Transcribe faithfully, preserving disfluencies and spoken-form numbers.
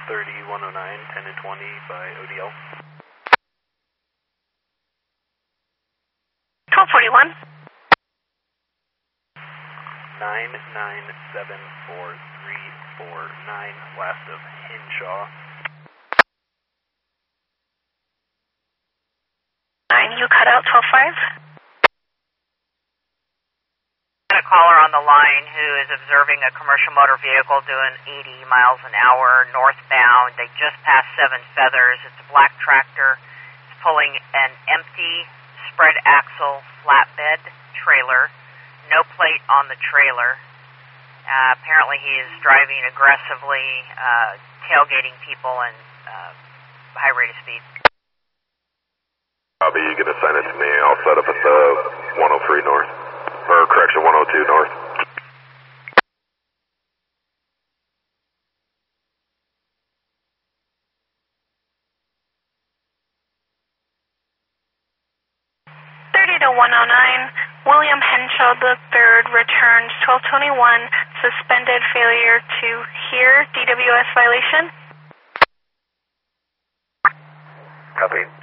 thirty one oh nine, ten and twenty by O D L. twelve forty-one. nine nine seven four three four nine, last of Hinshaw. nine, you cut out twelve five. A caller on the line who is observing a commercial motor vehicle doing eighty miles an hour northbound. They just passed Seven Feathers. It's a black tractor. It's pulling an empty spread axle flatbed trailer. No plate on the trailer. Uh, apparently he is driving aggressively, uh, tailgating people and uh, high rate of speed. Copy, you can assign it to me. I'll set up at the one oh three north. Or correction, one oh two north. thirty to one oh nine, William Henshaw the third returns twelve twenty-one, suspended failure to hear, D W S violation. Copy.